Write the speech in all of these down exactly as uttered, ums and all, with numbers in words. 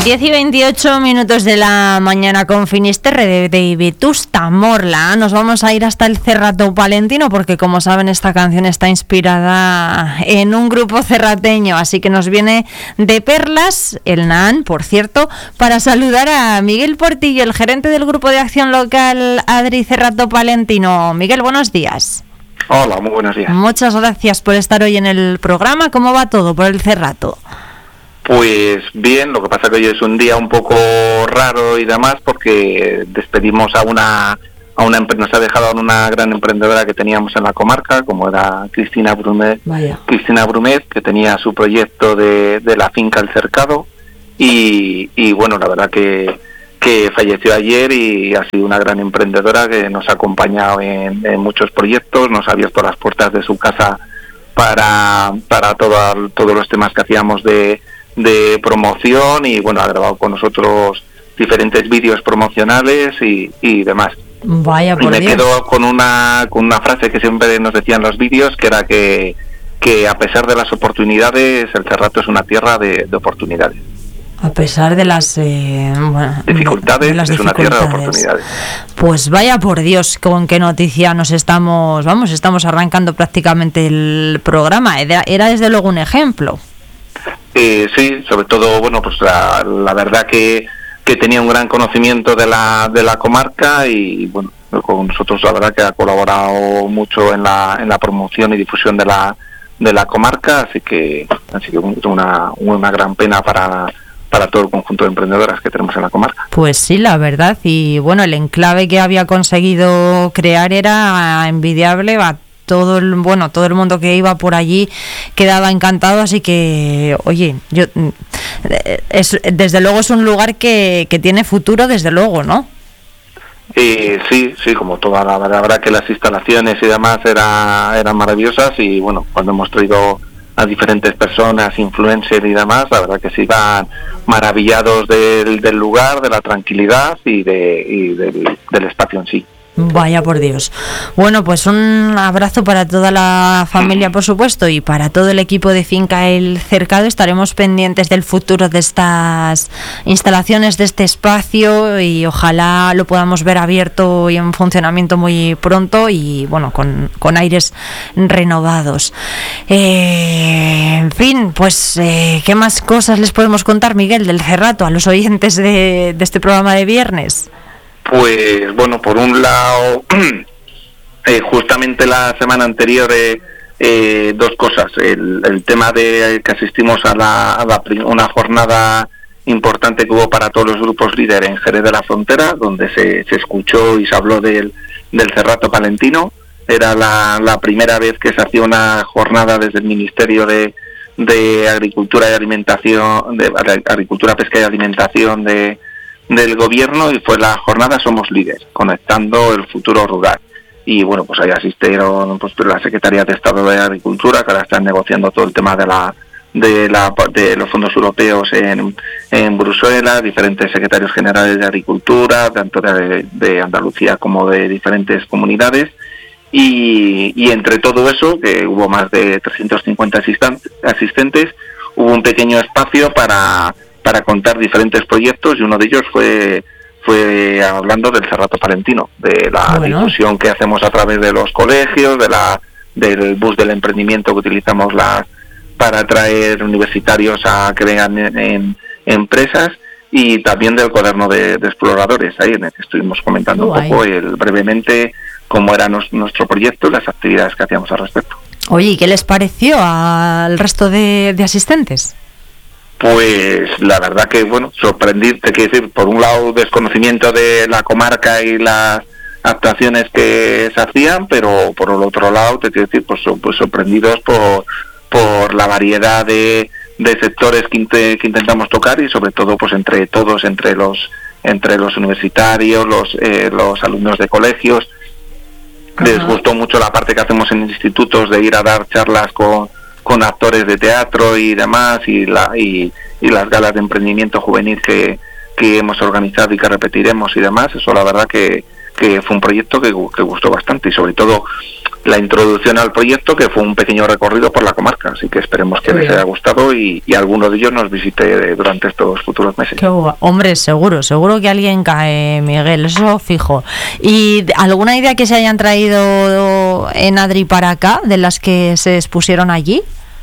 diez y veintiocho minutos de la mañana con Finisterre de David Tustamorla. Nos vamos a ir hasta el Cerrato Palentino porque, como saben, esta canción está inspirada en un grupo cerrateño, así que nos viene de perlas, el Naán, por cierto, para saludar a Miguel Portillo, el gerente del Grupo de Acción Local Adri Cerrato Palentino. Miguel, buenos días. Hola, muy buenos días. Muchas gracias por estar hoy en el programa. ¿Cómo va todo por el Cerrato? Pues bien, lo que pasa que hoy es un día un poco raro y demás porque despedimos a una a una nos ha dejado a una gran emprendedora que teníamos en la comarca, como era Cristina Brumet, Vaya. Cristina Brumet, que tenía su proyecto de, de la finca El Cercado y, y bueno, la verdad que, que falleció ayer y ha sido una gran emprendedora que nos ha acompañado en, en muchos proyectos, nos ha abierto las puertas de su casa para, para todo, todos los temas que hacíamos de de promoción y bueno, ha grabado con nosotros diferentes vídeos promocionales y, y demás. Vaya, por y me Dios. quedo con una con una frase que siempre nos decían los vídeos, que era que, que a pesar de las oportunidades, el Cerrato es una tierra de, de oportunidades. A pesar de las eh, bueno, dificultades, de las es dificultades. una tierra de oportunidades. Pues vaya por Dios, con qué noticia nos estamos, vamos, estamos arrancando prácticamente el programa. Era, era desde luego un ejemplo. Eh, sí, sobre todo, bueno, pues la, la verdad que, que tenía un gran conocimiento de la de la comarca y bueno, con nosotros la verdad que ha colaborado mucho en la en la promoción y difusión de la de la comarca, así que así que una una gran pena para para todo el conjunto de emprendedoras que tenemos en la comarca. Pues sí, la verdad, y bueno, el enclave que había conseguido crear era envidiable. Va todo el bueno todo el mundo que iba por allí quedaba encantado, así que oye, yo es desde luego es un lugar que, que tiene futuro, desde luego, ¿no? Eh, sí, sí, como toda la, la verdad que las instalaciones y demás era, eran maravillosas y bueno, cuando hemos traído a diferentes personas, influencers y demás, la verdad que se iban maravillados del, del lugar, de la tranquilidad y, de, y del, del espacio en sí. Vaya por Dios. Bueno, pues un abrazo para toda la familia, por supuesto, y para todo el equipo de Finca El Cercado. Estaremos pendientes del futuro de estas instalaciones, de este espacio, y ojalá lo podamos ver abierto y en funcionamiento muy pronto y bueno, con, con aires renovados. Eh, en fin, pues eh, ¿qué más cosas les podemos contar, Miguel, del Cerrato a los oyentes de, de este programa de viernes? Pues bueno, por un lado, eh, justamente la semana anterior, eh, eh, dos cosas. El, el tema de que asistimos a, la, a la, una jornada importante que hubo para todos los grupos líderes en Jerez de la Frontera, donde se, se escuchó y se habló del, del Cerrato Palentino. Era la, la primera vez que se hacía una jornada desde el Ministerio de, de Agricultura y Alimentación, de Agricultura, Pesca y Alimentación de del gobierno, y fue la jornada Somos Líderes, conectando el futuro rural. Y bueno, pues ahí asistieron pues la Secretaría de Estado de Agricultura, que ahora están negociando todo el tema de la de la de los fondos europeos en, en Bruselas, diferentes secretarios generales de Agricultura, tanto de, de Andalucía como de diferentes comunidades. Y, y entre todo eso, que hubo más de trescientos cincuenta asistentes, hubo un pequeño espacio para para contar diferentes proyectos, y uno de ellos fue fue hablando del Cerrato Palentino, de la bueno. difusión que hacemos a través de los colegios, de la del bus del emprendimiento que utilizamos la, para atraer universitarios a que vengan en, en empresas, y también del cuaderno de, de exploradores, ahí en el que estuvimos comentando Guay. un poco el, brevemente cómo era nos, nuestro proyecto y las actividades que hacíamos al respecto. Oye, ¿y qué les pareció al resto de, de asistentes? Pues la verdad que, bueno, sorprendí, te quiero decir, por un lado desconocimiento de la comarca y las actuaciones que se hacían, pero por el otro lado, te quiero decir, pues, pues sorprendidos por, por la variedad de, de sectores que, inte, que intentamos tocar, y sobre todo pues entre todos, entre los entre los universitarios, los eh, los alumnos de colegios. Ajá. Les gustó mucho la parte que hacemos en institutos de ir a dar charlas con con actores de teatro y demás, y la y, y las galas de emprendimiento juvenil que, que hemos organizado y que repetiremos y demás. Eso la verdad que, que fue un proyecto que, que gustó bastante, y sobre todo la introducción al proyecto, que fue un pequeño recorrido por la comarca, así que esperemos que les haya gustado y, y alguno de ellos nos visite durante estos futuros meses. Qué guay. Hombre, seguro, seguro que alguien cae, Miguel, eso fijo. ¿Y alguna idea que se hayan traído en Adri para acá, de las que se expusieron allí?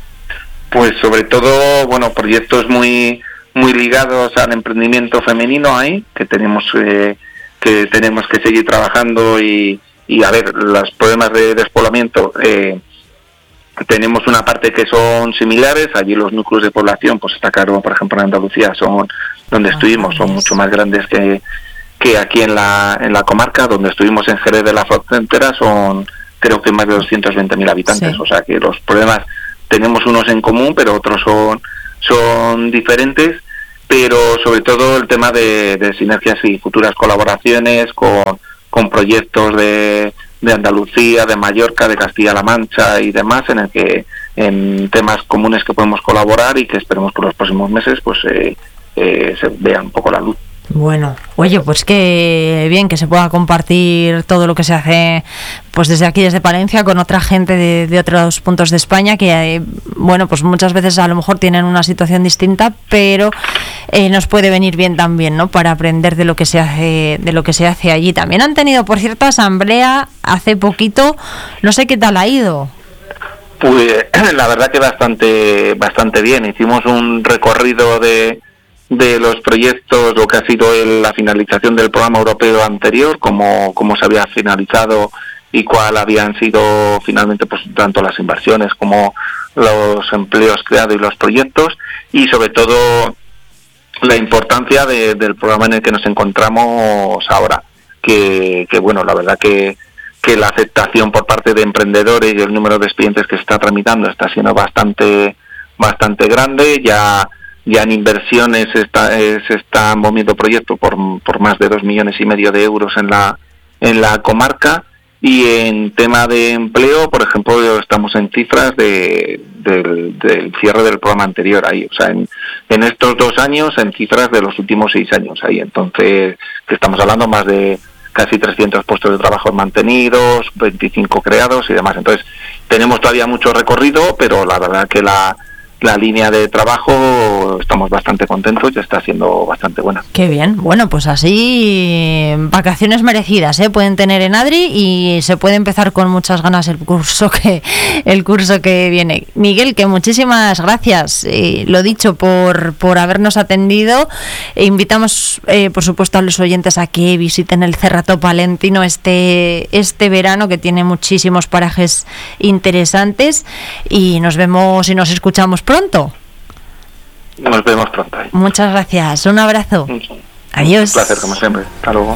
Pues sobre todo, bueno, proyectos muy muy ligados al emprendimiento femenino ahí, que tenemos eh, que tenemos que seguir trabajando y, y a ver, los problemas de despoblamiento, eh, tenemos una parte que son similares. Allí los núcleos de población, pues está claro, por ejemplo en Andalucía, son donde estuvimos, son mucho más grandes que, que aquí en la en la comarca. Donde estuvimos en Jerez de la Frontera son creo que más de doscientos veinte mil habitantes, sí. O sea que los problemas tenemos unos en común, pero otros son son diferentes, pero sobre todo el tema de, de sinergias y futuras colaboraciones con, con proyectos de, de Andalucía, de Mallorca, de Castilla-La Mancha y demás, en el que en temas comunes que podemos colaborar y que esperemos que en los próximos meses pues eh, eh, se vea un poco la luz. Bueno, oye, pues qué bien que se pueda compartir todo lo que se hace pues desde aquí, desde Palencia, con otra gente de, de otros puntos de España que, eh, bueno, pues muchas veces a lo mejor tienen una situación distinta, pero eh, nos puede venir bien también, ¿no?, para aprender de lo que se hace, de lo que se hace allí. También han tenido, por cierto, asamblea hace poquito, no sé qué tal ha ido. Pues la verdad que bastante, bastante bien. Hicimos un recorrido de de los proyectos, lo que ha sido el, la finalización del programa europeo anterior, cómo, cómo se había finalizado y cuál habían sido finalmente pues tanto las inversiones como los empleos creados y los proyectos, y sobre todo la importancia de, del programa en el que nos encontramos ahora, que, que bueno, la verdad que, que la aceptación por parte de emprendedores y el número de expedientes que se está tramitando está siendo bastante bastante grande. Ya Ya en inversiones está, eh, se están moviendo proyectos por, por más de dos millones y medio de euros en la en la comarca, y en tema de empleo, por ejemplo, estamos en cifras de, del, del cierre del programa anterior ahí, o sea, en, en estos dos años, en cifras de los últimos seis años ahí. Entonces, que estamos hablando más de casi trescientos puestos de trabajo mantenidos, veinticinco creados y demás. Entonces, tenemos todavía mucho recorrido, pero la verdad que la La línea de trabajo estamos bastante contentos y está siendo bastante buena. Qué bien. Bueno, pues así vacaciones merecidas, ¿eh? Pueden tener en Adri y se puede empezar con muchas ganas el curso que el curso que viene. Miguel, que muchísimas gracias, eh, lo dicho, por por habernos atendido. E invitamos, eh, por supuesto, a los oyentes a que visiten el Cerrato Palentino este este verano, que tiene muchísimos parajes interesantes, y nos vemos y nos escuchamos pronto. Nos vemos pronto. Muchas gracias, un abrazo. Un, Adiós. Un placer, como siempre. Hasta luego.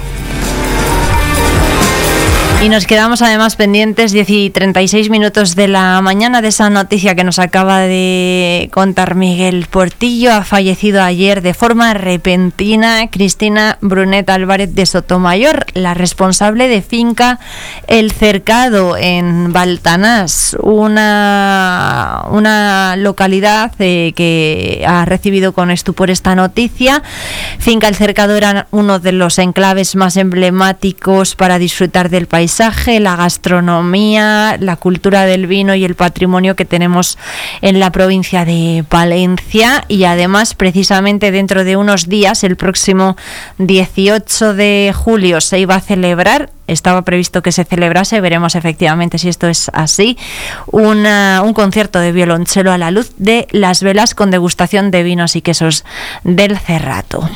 Y nos quedamos además pendientes, diez y treinta y seis minutos de la mañana, de esa noticia que nos acaba de contar Miguel Portillo. Ha fallecido ayer de forma repentina Cristina Brunet Álvarez de Sotomayor, la responsable de finca El Cercado en Baltanás, una, una localidad eh, que ha recibido con estupor esta noticia. Finca El Cercado era uno de los enclaves más emblemáticos para disfrutar del paisaje, la gastronomía, la cultura del vino y el patrimonio que tenemos en la provincia de Palencia. Y además, precisamente dentro de unos días, el próximo dieciocho de julio, se iba a celebrar, estaba previsto que se celebrase, veremos efectivamente si esto es así, una, un concierto de violonchelo a la luz de las velas con degustación de vinos y quesos del Cerrato.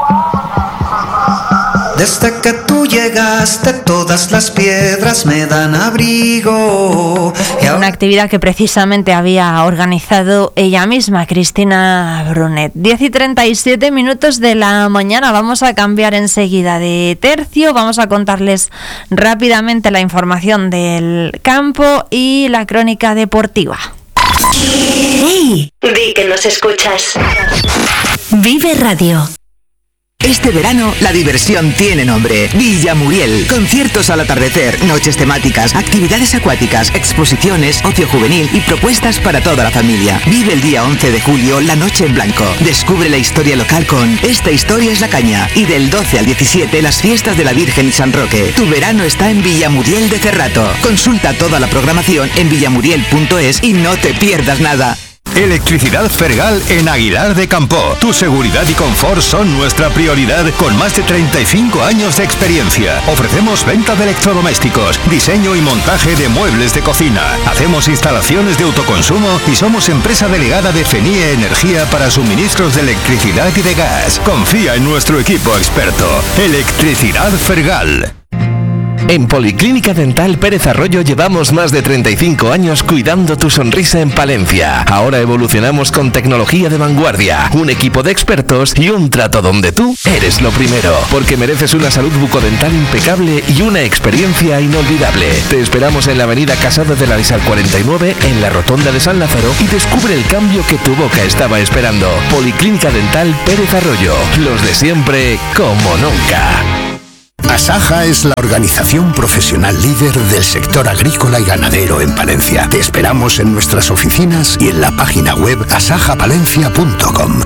Desde que tú llegaste, todas las piedras me dan abrigo. Una actividad que precisamente había organizado ella misma, Cristina Brunet. diez y treinta y siete minutos de la mañana. Vamos a cambiar enseguida de tercio. Vamos a contarles rápidamente la información del campo y la crónica deportiva. ¡Hey! Di que nos escuchas. Vive Radio. Este verano, la diversión tiene nombre. Villa Muriel. Conciertos al atardecer, noches temáticas, actividades acuáticas, exposiciones, ocio juvenil y propuestas para toda la familia. Vive el día once de julio la Noche en Blanco. Descubre la historia local con Esta Historia es la Caña. Y del doce al diecisiete, las fiestas de la Virgen y San Roque. Tu verano está en Villamuriel de Cerrato. Consulta toda la programación en villamuriel punto es y no te pierdas nada. Electricidad Fergal en Aguilar de Campoo. Tu seguridad y confort son nuestra prioridad con más de treinta y cinco años de experiencia. Ofrecemos venta de electrodomésticos, diseño y montaje de muebles de cocina. Hacemos instalaciones de autoconsumo y somos empresa delegada de FENIE Energía para suministros de electricidad y de gas. Confía en nuestro equipo experto. Electricidad Fergal. En Policlínica Dental Pérez Arroyo llevamos más de treinta y cinco años cuidando tu sonrisa en Palencia. Ahora evolucionamos con tecnología de vanguardia, un equipo de expertos y un trato donde tú eres lo primero, porque mereces una salud bucodental impecable y una experiencia inolvidable. Te esperamos en la avenida Casado de la Lisal cuarenta y nueve, en la Rotonda de San Lázaro, y descubre el cambio que tu boca estaba esperando. Policlínica Dental Pérez Arroyo, los de siempre como nunca. Asaja es la organización profesional líder del sector agrícola y ganadero en Palencia. Te esperamos en nuestras oficinas y en la página web asaja palencia punto com.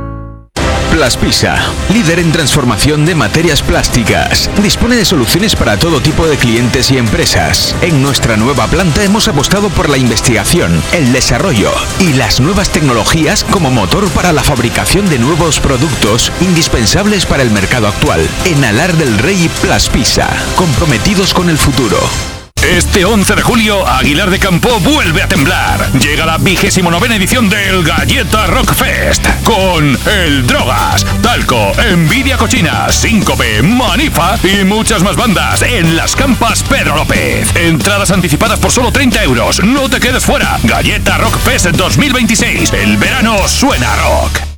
Plaspisa, líder en transformación de materias plásticas. Dispone de soluciones para todo tipo de clientes y empresas. En nuestra nueva planta hemos apostado por la investigación, el desarrollo y las nuevas tecnologías como motor para la fabricación de nuevos productos indispensables para el mercado actual. En Alar del Rey, Plaspisa, comprometidos con el futuro. Este once de julio, Aguilar de Campoo vuelve a temblar. Llega la vigésimo novena edición del Galleta Rock Fest con El Drogas, Talco, Envidia Cochina, Síncope, Manifa y muchas más bandas en Las Campas Pedro López. Entradas anticipadas por solo treinta euros. No te quedes fuera. Galleta Rock Fest dos mil veintiséis. El verano suena rock.